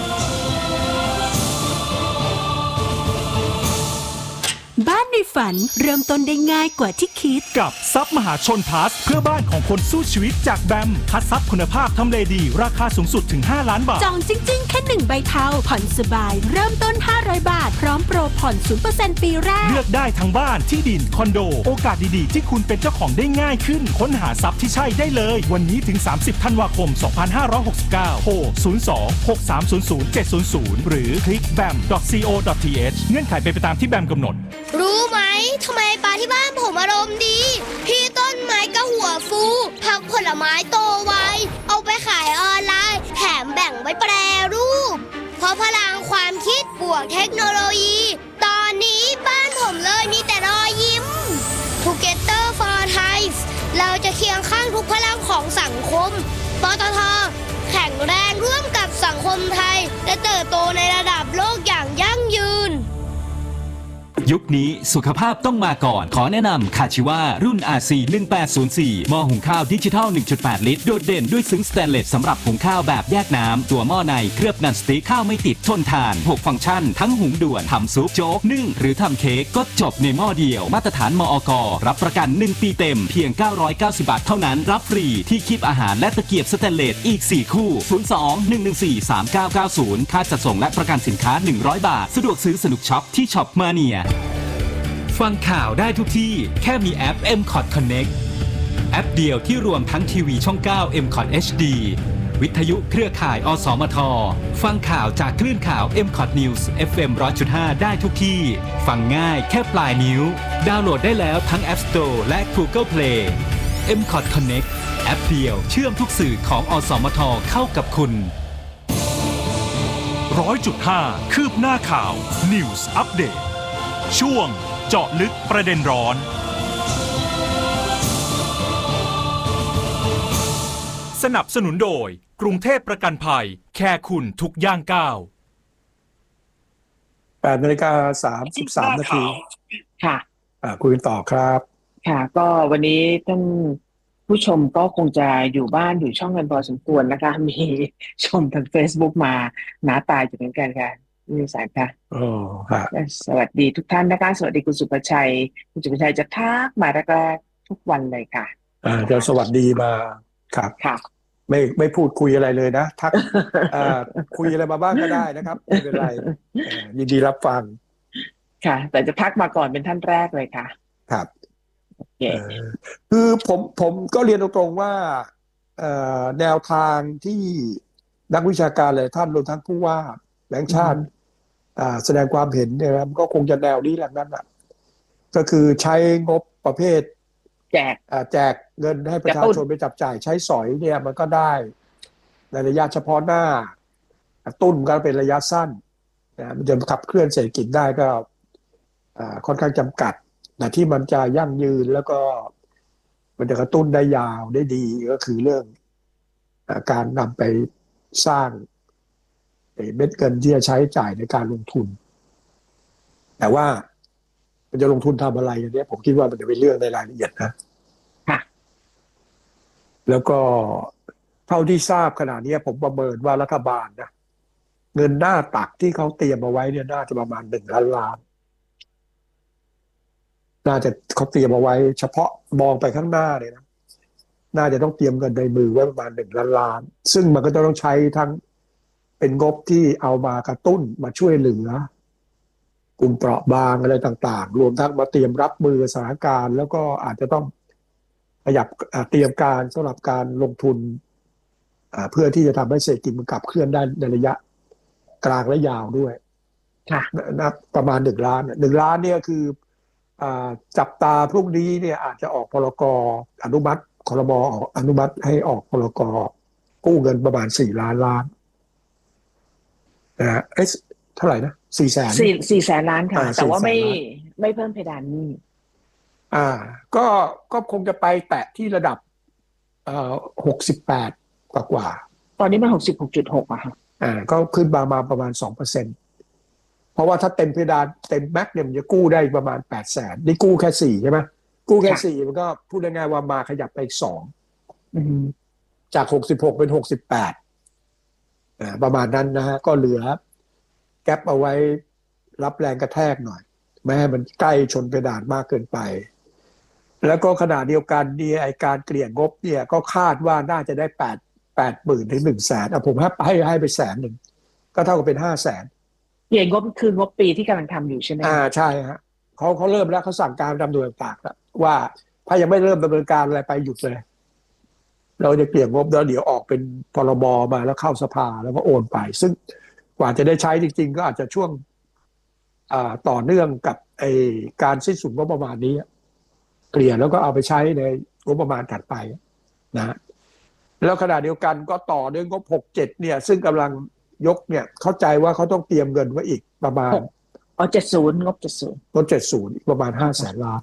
บ้านในฝันเริ่มต้นได้ง่ายกว่าที่คิดกับทรัพย์มหาชนพลัสเพื่อบ้านของคนสู้ชีวิตจากแบมคัดทรัพย์คุณภาพทำเลดีราคาสูงสุดถึงห้าล้านบาทจองจริงๆแค่หนึ่งใบเทาผ่อนสบายเริ่มต้นห้าร้อยบาทพร้อมโปรผ่อน ศูนย์เปอร์เซ็นต์ ปีแรกเลือกได้ทั้งบ้านที่ดินคอนโดโอกาสดีๆที่คุณเป็นเจ้าของได้ง่ายขึ้นค้นหาทรัพย์ที่ใช่ได้เลยวันนี้ถึงสามสิบธันวาคมสองพันห้าร้อยหกสิบเก้าโทรศูนย์ สอง หก สาม ศูนย์ ศูนย์ เจ็ด ศูนย์ ศูนย์หรือคลิก แบม ดอท ซี โอ ดอท ที เอช เงื่อนไขเป็นไปตามที่แบมกำหนดรู้ไหมทำไมปลาที่บ้านผมอารมณ์ดีพี่ต้นไม้ก็หัวฟูผักผลไม้โตไวเอาไปขายออนไลน์แถมแบ่งไว้แปรรูปเพราะพลังความคิดบวกเทคโนโลยีตอนนี้บ้านผมเลยมีแต่รอยยิ้ม Together for Thai เราจะเคียงข้างทุกพลังของสังคมปตท.แข็งแรงร่วมกับสังคมไทยและเติบโตในระดับโลกอย่างยั่งยืนยุคนี้สุขภาพต้องมาก่อนขอแนะนำคาชิวารุ่น อาร์ ซี หนึ่งแปดศูนย์สี่ หม้อหุงข้าวดิจิทัล หนึ่งจุดแปด ลิตรโดดเด่นด้วยซึ้งสแตนเลสสำหรับหุงข้าวแบบแยกน้ำตัวหม้อในเคลือบนันสติ๊กข้าวไม่ติดทนทานหกฟังก์ชันทั้งหุงด่วนทำซุปโจ๊กนึ่งหรือทำเค้กก็จบในหม้อเดียวมาตรฐานมอก.รับประกันหนึ่งปีเต็มเพียงเก้าร้อยเก้าสิบบาทเท่านั้นรับฟรีที่คีบอาหารและตะเกียบสแตนเลสอีกสี่คู่ศูนย์ สอง หนึ่ง หนึ่ง สี่ สาม เก้า เก้า ศูนย์ค่าจัดส่งและประกันสินค้าหนึ่งร้อยบาทสะดวกซื้อสนุกช็อปที่ช็อปมาเนียฟังข่าวได้ทุกที่แค่มีแอป เอ็ม คอท Connect แอปเดียวที่รวมทั้งทีวีช่องเก้า เอ็ม คอท เอช ดีวิทยุเครือข่ายอสมทฟังข่าวจากคลื่นข่าว เอ็ม คอท News เอฟ เอ็ม หนึ่งร้อยจุดห้า ได้ทุกที่ฟังง่ายแค่ปลายนิ้วดาวน์โหลดได้แล้วทั้ง App Store และ Google Play เอ็ม คอท Connect แอปเดียวเชื่อมทุกสื่อของอสมทเข้ากับคุณร้อยจุดห้าคืบหน้าข่าว News Update ช่วงเจาะลึกประเด็นร้อนสนับสนุนโดยกรุงเทพประกันภัยแคร์คุณทุกย่างก้าวแปดนาฬิกาสามสิบสามนาทีค่ะอ่าคุยกันต่อครับค่ะก็วันนี้ท่านผู้ชมก็คงจะอยู่บ้านอยู่ช่องกันพอสมควรนะคะมีชมทาง Facebook มาหนาตาอยู่เหมือนกันค่ะนี่สายค่ะอ๋อครับสวัสดีทุกท่านนะคะสวัสดีคุณสุภชัยคุณสุภชัยจะทักมาแรกๆทุกวันเลยค่ะอ่าจะสวัสดีมาครับค่ะไม่ไม่พูดคุยอะไรเลยนะทักอ่าคุยอะไรมาบ้างก็ได้นะครับไม่เป็นไรยินดีรับฟังค่ะแต่จะทักมาก่อนเป็นท่านแรกเลยค่ะครับคือผมผมก็เรียนตรงๆว่าแนวทางที่นักวิชาการเลยท่านรวมทั้งผู้ว่าแบงค์ชาติแสดงความเห็นเนี่ยก็คงจะแนวนี้แหละนั่นแหละก็คือใช้งบประเภทแจกแจกเงินให้ประชาชนไปจับจ่ายใช้สอยเนี่ยมันก็ได้ในระยะเฉพาะหน้ากระตุ้นก็เป็นระยะสั้นนะมันจะขับเคลื่อนเศรษฐกิจได้ก็ค่อนข้างจำกัดแต่ที่มันจะยั่งยืนแล้วก็มันจะกระตุ้นได้ยาวได้ดีก็คือเรื่องการนำไปสร้างเม็ดเงินที่จะใช้จ่ายในการลงทุนแต่ว่ามันจะลงทุนทำอะไรอย่างนี้ผมคิดว่ามันจะเป็นเรื่องในรายละเอียดนะค่ะแล้วก็เท่าที่ทราบขณะนี้ผมประเมินว่ารัฐบาลนะเงินหน้าตักที่เขาเตรียมเอาไว้เนี่ยน่าจะประมาณหนึ่งล้านล้านน่าจะเขาเตรียมเอาไว้เฉพาะมองไปข้างหน้าเลยนะน่าจะต้องเตรียมเงินในมือไว้ประมาณหนึ่งล้านล้านซึ่งมันก็จะต้องใช้ทั้งเป็นงบที่เอามากระตุ้นมาช่วยเหลือกลุ่มเปราะบางอะไรต่างๆรวมทั้งมาเตรียมรับมือสถานการณ์แล้วก็อาจจะต้องขยับเตรียมการสำหรับการลงทุนเพื่อที่จะทำให้เศรษฐกิจมันขับเคลื่อนได้ในระยะกลางและยาวด้วยนะประมาณหนึ่งล้านหนึ่งล้านเนี่ยคือจับตาพรุ่งนี้เนี่ยอาจจะออกพรกอนุมัติครม.อนุมัติให้ออกพรกกู้เงินประมาณสี่ล้านล้านนะฮะเท่าไหร่นะสี่แสนสี่สี่แสนล้านค่ะแต่ว่าไม่ไม่เพิ่มเพดานหนี้อ่าก็ก็คงจะไปแตะที่ระดับเอ่อหกสิบแปดกว่ากว่าตอนนี้มันหกสิบหกจุดหกอะค่ะอ่าก็ขึ้นมามาประมาณสองเปอร์เซ็นต์เพราะว่าถ้าเต็มเพดานเต็มแม็กเนี่ยมันจะกู้ได้ประมาณแปดแสนนี่กู้แค่สี่ใช่ไหมกู้แค่สี่มันก็พูดง่ายๆว่ามาขยับไปอีกสองจากหกสิบหกเป็นหกสิบแปดอ่าประมาณนั้นนะฮะก็เหลือแก๊ปเอาไว้รับแรงกระแทกหน่อยไม่ให้มันใกล้ชนเพดานมากเกินไปแล้วก็ขณะเดียวกันเนี่ยไอการเกลี่ยงบเนี่ยก็คาดว่าน่าจะได้แปดแปดหมื่นถึงหนึ่งแสนอ่ะผมให้ให้ให้ไปแสนหนึ่งก็เท่ากับเป็นห้าแสนเกลี่ยงบคืองบปีที่กำลังทำอยู่ใช่ไหมอ่าใช่ฮะเขาเขาเริ่มแล้วเขาสั่งการดำเนินการแล้วว่าถ้ายังไม่เริ่มดำเนินการอะไรไปหยุดเลยเราจะเกลี่ยงบแล้วเดี๋ยวออกเป็นพรบมาแล้วเข้าสภาแล้วก็โอนไปซึ่งกว่าจะได้ใช้จริงๆก็อาจจะช่วงต่อเนื่องกับไอการสิ้นสุดงบประมาณนี้เกลี่ยแล้วก็เอาไปใช้ในงบประมาณถัดไปนะแล้วขณะเดียวกันก็ต่อเนื่องงบหกเจ็ดเนี่ยซึ่งกำลังยกเนี่ยเข้าใจว่าเขาต้องเตรียมเงินไว้อีกประมาณอ๋อเจ็ดสิบงบเจ็ดสิบงบเจ็ดสิบประมาณห้าแสนล้าน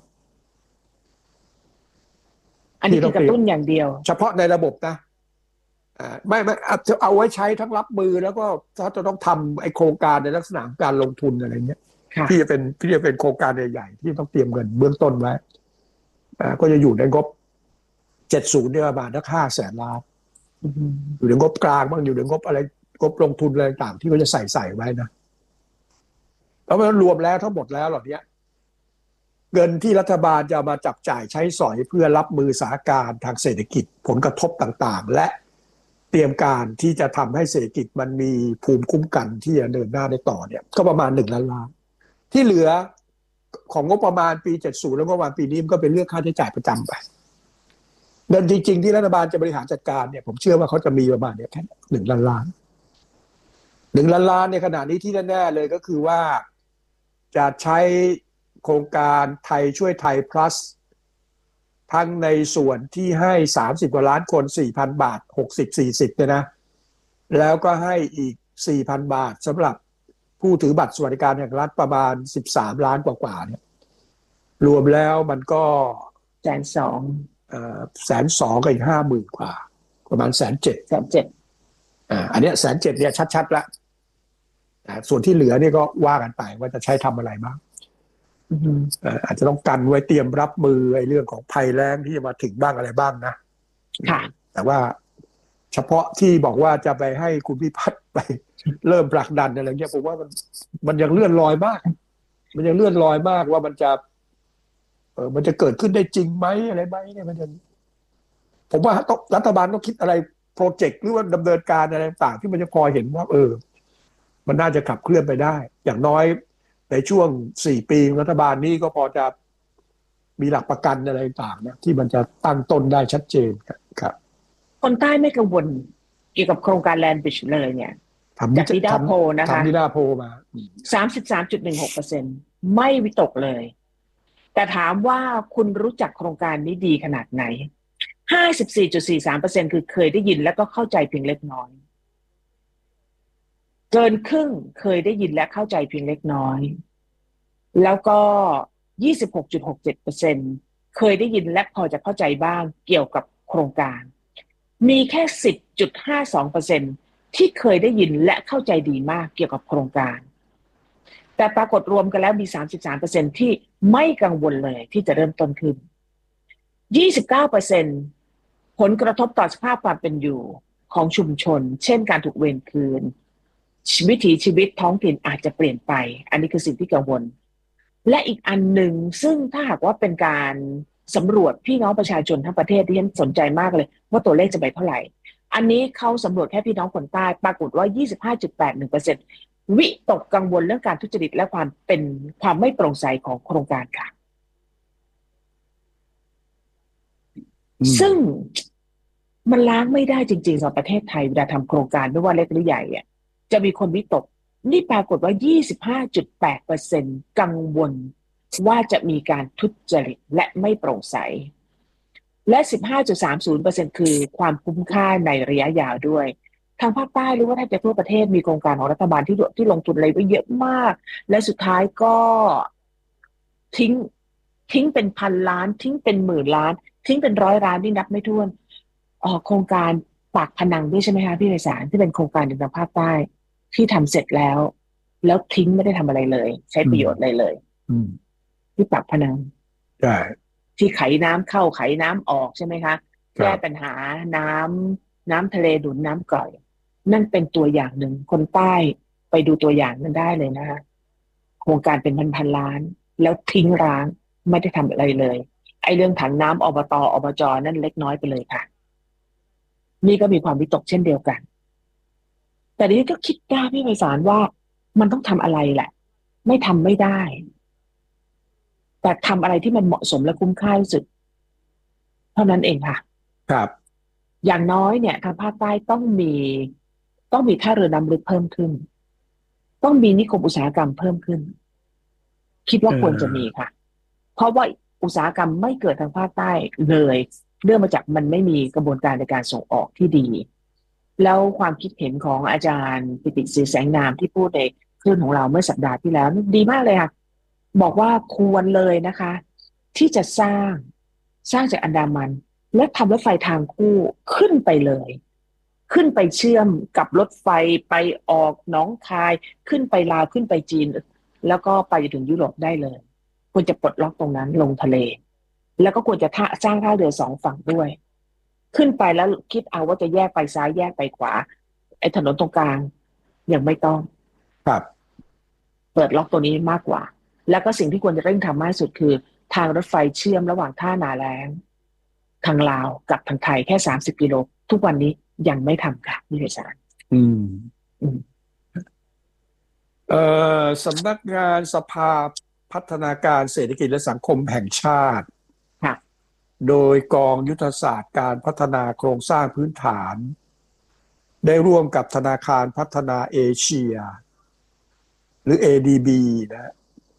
อันนี้คือกระตุ้นอย่างเดียวเฉพาะในระบบนะอ่าไม่ไม่จะเอาไว้ใช้ทั้งรับมือแล้วก็ถ้าจะต้องทำไอโครงการในลักษณะการลงทุนอะไรเงี้ยที่จะเป็นที่จะเป็นโครงการใหญ่ๆที่ต้องเตรียมเงินเบื้องต้นไว้อ่าก็จะอยู่ในงบเจ็ดสิบเนี่ยประมาณสักห้าแสนล้านอยู่ในงบกลางบ้างอยู่ในงบอะไรงบลงทุนอะไรต่างที่เขาจะใส่ใส่ไว้นะแล้วมันรวมแล้วทั้งหมดแล้วเหล่านี้เงินที่รัฐบาลจะมาจับจ่ายใช้สอยเพื่อรับมือสถานการณ์ทางเศรษฐกิจผลกระทบต่างๆและเตรียมการที่จะทำให้เศรษฐกิจมันมีภูมิคุ้มกันที่จะเดินหน้าได้ต่อเนี่ยก็ประมาณหนึ่งล้านล้านที่เหลือของงบประมาณปีเจ็ดสิบแล้วก็ประมาณปีนี้มันก็เป็นเรื่องค่าใช้จ่ายประจำไปเงินจริงๆที่รัฐบาลจะบริหารจัดการเนี่ยผมเชื่อว่าเขาจะมีประมาณเนี่ยแค่หนึ่งล้านล้านหนึ่งล้านล้านในขณะนี้ที่แน่ๆเลยก็คือว่าจะใช้โครงการไทยช่วยไทย plus ทั้งในส่วนที่ให้สามสิบกว่าล้านคน สี่พัน บาท หกสิบ สี่สิบ เนี่ยนะแล้วก็ให้อีก สี่พัน บาทสำหรับผู้ถือบัตรสวัสดิการแห่งรัฐประมาณสิบสามล้านกว่าๆเนี่ยรวมแล้วมันก็แสนสองเอ่อแสนสองกับอีกห้าหมื่นกว่าประมาณแสนเจ็ดแสนเจ็ดอ่าอันเนี้ยแสนเจ็ดเนี่ยชัดๆแล้วส่วนที่เหลือเนี่ยก็ว่ากันไปว่าจะใช้ทำอะไรบ้างอาจจะต้องกันไว้เตรียมรับมือไอ้เรื่องของภัยแล้งที่จะมาถึงบ้างอะไรบ้างนะค่ะแต่ว่าเฉพาะที่บอกว่าจะไปให้คุณพิพัฒน์ไปเริ่มผลักดันอะไรเงี้ยผมว่ามันมันยังเลื่อนลอยมากมันยังเลื่อนลอยมากว่ามันจะเออมันจะเกิดขึ้นได้จริงไหมอะไรไหมเนี่ยมันจะผมว่าต้องรัฐบาลต้องคิดอะไรโปรเจกต์หรือว่าดำเนินการอะไรต่างๆที่มันจะพอเห็นว่าเออมันน่าจะขับเคลื่อนไปได้อย่างน้อยในช่วงสี่ปีรัฐบาลนี้ก็พอจะมีหลักประกันอะไรต่างๆนะที่มันจะตั้งต้นได้ชัดเจนครับคนใต้ไม่กังวลเกี่ยวกับโครงการแลนด์บริดจ์เลยเนี่ยจากนิดาโพนะคะทำนิดาโพมาสามสิบสามจุดหนึ่งหกเปอร์เซ็นต์ ไม่วิตกเลยแต่ถามว่าคุณรู้จักโครงการนี้ดีขนาดไหน ห้าสิบสี่จุดสี่สามเปอร์เซ็นต์ คือเคยได้ยินแล้วก็เข้าใจเพียงเล็กน้อยเกินครึ่งเคยได้ยินและเข้าใจเพียงเล็กน้อยแล้วก็ ยี่สิบหกจุดหกเจ็ดเปอร์เซ็นต์ เคยได้ยินและพอจะเข้าใจบ้างเกี่ยวกับโครงการมีแค่ สิบจุดห้าสองเปอร์เซ็นต์ ที่เคยได้ยินและเข้าใจดีมากเกี่ยวกับโครงการแต่ปรากฏรวมกันแล้วมี สามสิบสามเปอร์เซ็นต์ ที่ไม่กังวลเลยที่จะเริ่มต้นขึ้น ยี่สิบเก้าเปอร์เซ็นต์ ผลกระทบต่อสภาพความเป็นอยู่ของชุมชนเช่นการถูกเวรคืนวิถีชีวิตท้องถิ่นอาจจะเปลี่ยนไปอันนี้คือสิ่งที่กังวลและอีกอันหนึ่งซึ่งถ้าหากว่าเป็นการสำรวจพี่น้องประชาชนทั้งประเทศที่ฉันสนใจมากเลยว่าตัวเลขจะไปเท่าไหร่อันนี้เขาสำรวจแค่พี่น้องคนใต้ปรากฏว่า ยี่สิบห้าจุดแปดหนึ่งเปอร์เซ็นต์ วิตกกังวลเรื่องการทุจริตและความเป็นความไม่โปร่งใสของโครงการค่ะซึ่งมันล้างไม่ได้จริงๆสำหรับประเทศไทยเวลาทำโครงการไม่ว่าเล็กหรือใหญ่อ่ะจะมีคนวิตกนี่ปรากฏว่า ยี่สิบห้าจุดแปดเปอร์เซ็นต์ กังวลว่าจะมีการทุจริตและไม่โปร่งใสและ สิบห้าจุดสามศูนย์เปอร์เซ็นต์ คือความคุ้มค่าในระยะยาวด้วยทางภาคใต้หรือว่าแทบจะทั่วประเทศมีโครงการของรัฐบาลที่ที่ลงทุนอะไรไว้เยอะมากและสุดท้ายก็ทิ้งทิ้งเป็นพันล้านทิ้งเป็นหมื่นล้านทิ้งเป็นร้อยล้านที่นับไม่ถ้วนอ๋อโครงการปากพนังด้วยใช่ไหมคะพี่ไพศาลที่เป็นโครงการในทางภาคใต้ที่ทำเสร็จแล้วแล้วทิ้งไม่ได้ทำอะไรเลยใช้ประโยชน์อะไรเลยที่ปากพนังใช่ที่ไขน้ำเข้าไขน้ำออกใช่ไหมคะแก้ปัญหาน้ำน้ำทะเลหนุนน้ำกร่อยนั่นเป็นตัวอย่างหนึ่งคนใต้ไปดูตัวอย่างนั้นได้เลยนะคะโครงการเป็นพันพันล้านแล้วทิ้งร้างไม่ได้ทำอะไรเลยไอ้เรื่องถังน้ำอบตอบจนั่นเล็กน้อยไปเลยค่ะนี่ก็มีความวิตกเช่นเดียวกันแต่ทีนี้ก็คิดได้พี่ไพศาลว่ามันต้องทำอะไรแหละไม่ทำไม่ได้แต่ทำอะไรที่มันเหมาะสมและคุ้มค่าที่สุดเท่านั้นเองค่ะครับอย่างน้อยเนี่ยทางภาคใต้ต้องมีต้องมีท่าเรือน้ำลึกเพิ่มขึ้นต้องมีนิคมอุตสาหกรรมเพิ่มขึ้นคิดว่าควรจะมีค่ะเพราะว่าอุตสาหกรรมไม่เกิดทางภาคใต้เลยเนื่องมาจากมันไม่มีกระบวนการในการส่งออกที่ดีแล้วความคิดเห็นของอาจารย์ปิติศรีแสงนามที่พูดในคลื่นของเราเมื่อสัปดาห์ที่แล้วดีมากเลยค่ะบอกว่าควรเลยนะคะที่จะสร้างสร้างจากอันดามันและทำรถไฟทางคู่ขึ้นไปเลยขึ้นไปเชื่อมกับรถไฟไปออกหนองคายขึ้นไปลาวขึ้นไปจีนแล้วก็ไปถึงยุโรปได้เลยควรจะปลดล็อกตรงนั้นลงทะเลแล้วก็ควรจะสร้างท่าเรือสองฝั่งด้วยขึ้นไปแล้วคิดเอาว่าจะแยกไปซ้ายแยกไปขวาไอ้ถนนตรงกลางยังไม่ต้องครับเปิดล็อกตัวนี้มากกว่าแล้วก็สิ่งที่ควรจะเร่งทำมากที่สุดคือทางรถไฟเชื่อมระหว่างท่านาแล้งทางลาวกับทางไทยแค่สามสิบกิโลทุกวันนี้ยังไม่ทำค่ะพี่ไพศาลอืมอืมเอ่อสำนักงานสภาพัฒนาการเศรษฐกิจและสังคมแห่งชาติค่ะโดยกองยุทธศาสตร์การพัฒนาโครงสร้างพื้นฐานได้ร่วมกับธนาคารพัฒนาเอเชียหรือ เอ ดี บี นะ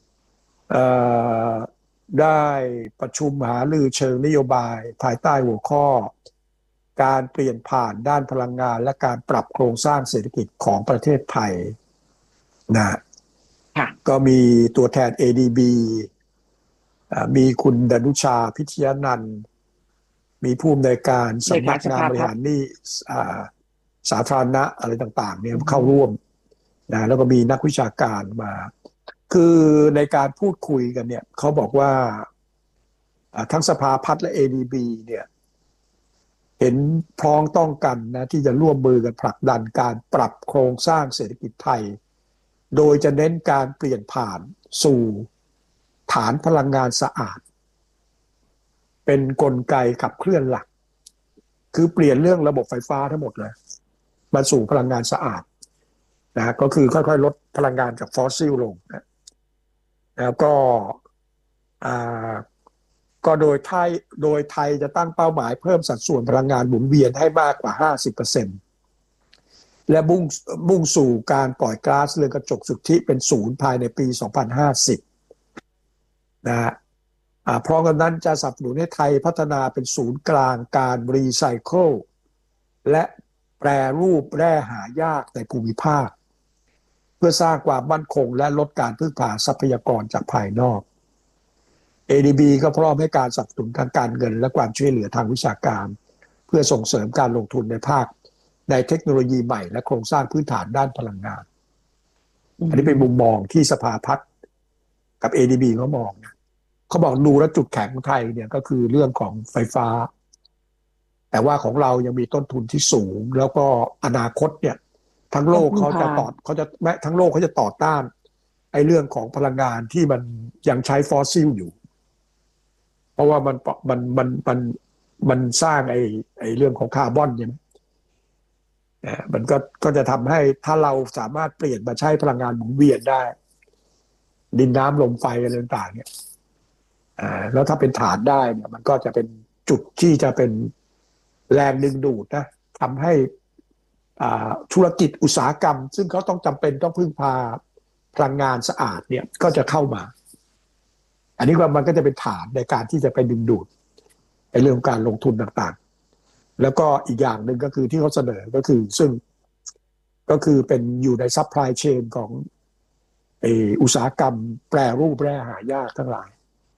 ได้ประชุมหารือเชิงนโยบายภายใต้หัวข้อการเปลี่ยนผ่านด้านพลังงานและการปรับโครงสร้างเศรษฐกิจของประเทศไทยนะก็มีตัวแทน เอ ดี บี มีคุณดนุชาพิทยานันท์มีผู้อำนวยการสำนักงานบริหารหนี้สาธารณะอะไรต่างๆเนี่ยเข้าร่วมนะแล้วก็มีนักวิชาการมาคือในการพูดคุยกันเนี่ยเขาบอกว่าทั้งสภาพัฒน์และ เอ ดี บี เนี่ยเห็นพ้องต้องกันนะที่จะร่วมมือกันผลักดันการปรับโครงสร้างเศรษฐกิจไทยโดยจะเน้นการเปลี่ยนผ่านสู่ฐานพลังงานสะอาดเป็นกลไกขับเคลื่อนหลักคือเปลี่ยนเรื่องระบบไฟฟ้าทั้งหมดเลยมาสู่พลังงานสะอาดนะก็คือค่อยๆลดพลังงานจากฟอสซิลลงนะแล้วก็อ่าก็โดยไทยโดยไทยจะตั้งเป้าหมายเพิ่มสัดส่วนพลังงานหมุนเวียนให้มากกว่า ห้าสิบเปอร์เซ็นต์ และมุ่งมุ่งสู่การปล่อยก๊าซเรือนกระจกสุทธิเป็นศูนย์ภายในปี สองพันห้าสิบ นะฮะพร้อมกันนั้นจะสนับสนุนให้ไทยพัฒนาเป็นศูนย์กลางการรีไซเคิลและแปรรูปแร่หายากในภูมิภาคเพื่อสร้างความมั่นคงและลดการพึ่งพาทรัพยากรจากภายนอก เอ ดี บี ก็พร้อมให้การสนับสนุนทางการเงินและความช่วยเหลือทางวิชาการเพื่อส่งเสริมการลงทุนในภาคในเทคโนโลยีใหม่และโครงสร้างพื้นฐานด้านพลังงานอันนี้เป็นมุมมองที่สภาพัฒน์กับ เอ ดี บี เขามองนะเขาบอกดูแล้วจุดแข็งของไทยเนี่ยก็คือเรื่องของไฟฟ้าแต่ว่าของเรายังมีต้นทุนที่สูงแล้วก็อนาคตเนี่ยทั้งโลกเขาจะต่อเขาจะแม้ทั้งโลกเขาจะต่อต้านไอ้เรื่องของพลังงานที่มันยังใช้ฟอสซิลอยู่เพราะว่ามันมันมันมันมันสร้างไอ้ไอ้เรื่องของคาร์บอนใช่ไหมมันก็ก็จะทำให้ถ้าเราสามารถเปลี่ยนมาใช้พลังงานหมุนเวียนได้ดินน้ำลมไฟอะไรต่างๆเนี่ยอ่าแล้วถ้าเป็นฐานได้เนี่ยมันก็จะเป็นจุดที่จะเป็นแรงดึงดูดนะทำให้อ่าธุรกิจอุตสาหกรรมซึ่งเขาต้องจำเป็นต้องพึ่งพาพลังงานสะอาดเนี่ยก็จะเข้ามาอันนี้ว่ามันก็จะเป็นฐานในการที่จะไปดึงดูดในเรื่องการลงทุนต่างๆแล้วก็อีกอย่างหนึ่งก็คือที่เขาเสนอก็คือซึ่งก็คือเป็นอยู่ในซัพพลายเชนของไอ้อุตสาหกรรมแปรรูปแร่หายากทั้งหลาย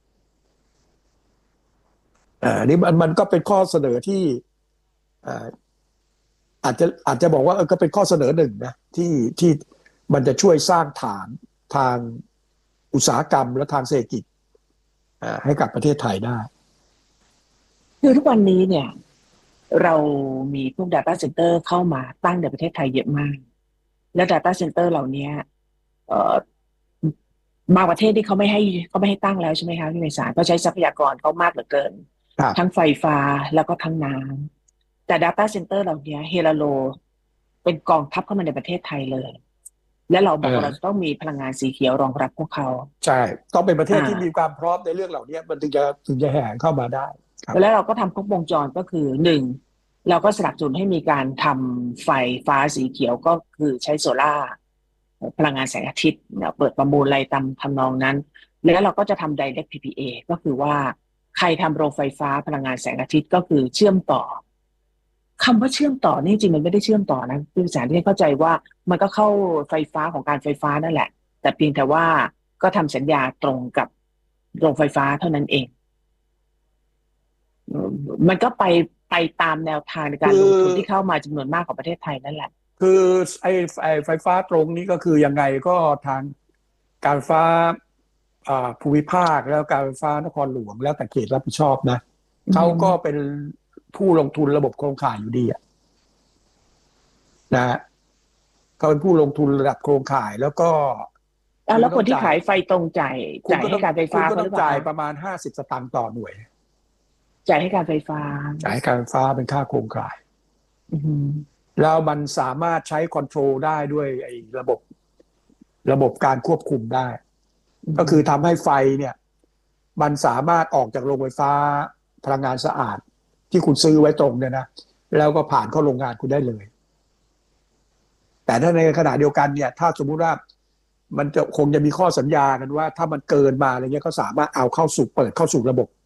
อ่านี่มันมันก็เป็นข้อเสนอที่อ่าอาจจะอาจจะบอกว่าเออก็เป็นข้อเสนอหนึ่งนะที่ที่มันจะช่วยสร้างฐานทางอุตสาหกรรมและทางเศรษฐกิจอ่าให้กับประเทศไทยได้คือทุกวันนี้เนี่ยเรามีพวก data center เข้ามาตั้งในประเทศไทยเยอะมากและ data center เหล่านี้เอ่อบางประเทศที่เขาไม่ให้เขาไม่ให้ตั้งแล้วใช่ไหมคะพี่ไพศาลเขาใช้ทรัพยากรเขามากเหลือเกินทั้งไฟฟ้าแล้วก็ทั้งน้ำแต่ data center เหล่านี้เฮลาโลเป็นกองทัพเข้ามาในประเทศไทยเลยและเราบอกว่าเราจะต้องมีพลังงานสีเขียวรองรับพวกเขาใช่ต้องเป็นประเทศที่มีความพร้อมในเรื่องเหล่านี้มันถึงจะถึงจะแห่เข้ามาได้แล้วเราก็ทำครบวงจรก็คือหนึ่งเราก็สนับสนุนให้มีการทำไฟฟ้าสีเขียวก็คือใช้โซล่าพลังงานแสงอาทิตย์เปิดประมูลอะไรตามทำนองนั้นแล้วเราก็จะทำ Direct พี พี เอ ก็คือว่าใครทำโรงไฟฟ้าพลังงานแสงอาทิตย์ก็คือเชื่อมต่อคำว่าเชื่อมต่อนี่จริงมันไม่ได้เชื่อมต่อนะพี่ภาษาที่เข้าใจว่ามันก็เข้าไฟฟ้าของการไฟฟ้านั่นแหละแต่เพียงแต่ว่าก็ทำสัญญาตรงกับโรงไฟฟ้าเท่านั้นเองมันก็ไปไปตามแนวทางในการลงทุนที่เข้ามาจำนวนมากของประเทศไทยนั่นแหละคือไอ้ไฟฟ้าตรงนี้ก็คือยังไงก็ทางการไฟฟ้าภูมิภาคแล้วการไฟฟ้านครหลวงแล้วแต่เขตรับผิดชอบนะเขาก็เป็นผู้ลงทุนระบบโครงข่ายอยู่ดีอะนะเขาเป็นผู้ลงทุนระดับโครงข่ายแล้วก็แล้วคนที่ขายไฟตรงจ่ายจ่ายให้การไฟฟ้าก็ต้องจ่ายประมาณห้าสิบสตางค์ต่อหน่วยจ่ายให้การไฟฟ้าจ่ายให้การไฟฟ้าเป็นค่าโครงข่ายแล้วมันสามารถใช้คอนโทรลได้ด้วยไอ้ระบบระบบการควบคุมได้ก็คือทำให้ไฟเนี่ยมันสามารถออกจากโรงไฟฟ้าพลังงานสะอาดที่คุณซื้อไว้ตรงเนี่ยนะแล้วก็ผ่านเข้าโรงงานคุณได้เลยแต่ถ้าในขณะเดียวกันเนี่ยถ้าสมมุติว่ามันจะคงจะมีข้อสัญญากันว่าถ้ามันเกินมาอะไรเงี้ยก็สามารถเอาเข้าสู่เปิดเข้าสู่ระบบ